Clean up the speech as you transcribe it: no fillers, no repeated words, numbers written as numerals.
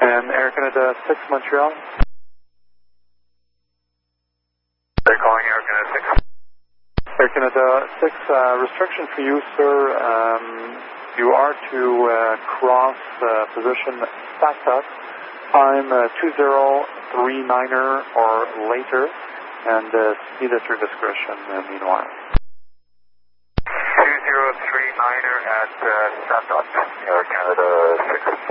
And Air Canada 6 Montreal. They're calling Air Canada 6. Air Canada 6, restriction for you, sir. You are to cross position SATA, time 2039er or later, and speed at your discretion meanwhile. 2039er at SATA, Air Canada 6.